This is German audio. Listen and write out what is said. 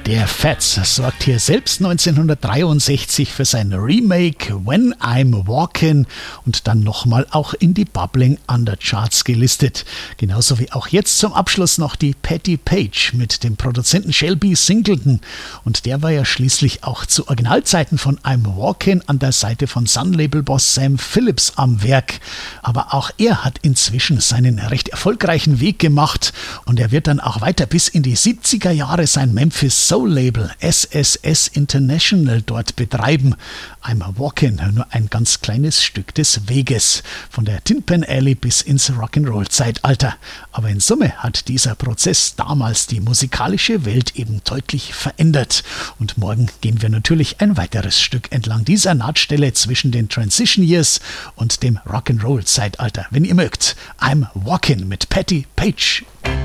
Der Fats sorgt hier selbst 1963 für sein Remake When I'm Walkin' und dann nochmal auch in die Bubbling Under Charts gelistet. Genauso wie auch jetzt zum Abschluss noch die Patti Page mit dem Produzenten Shelby Singleton. Und der war ja schließlich auch zu Originalzeiten von I'm Walkin' an der Seite von Sun-Label-Boss Sam Phillips am Werk. Aber auch er hat inzwischen seinen recht erfolgreichen Weg gemacht und er wird dann auch weiter bis in die 70er Jahre sein Memphis Soul-Label SSS International dort betreiben. I'm Walkin', nur ein ganz kleines Stück des Weges, von der Tin Pan Alley bis ins Rock'n'Roll-Zeitalter. Aber in Summe hat dieser Prozess damals die musikalische Welt eben deutlich verändert. Und morgen gehen wir natürlich ein weiteres Stück entlang dieser Nahtstelle zwischen den Transition Years und dem Rock'n'Roll-Zeitalter. Wenn ihr mögt, I'm Walkin' mit Patti Page.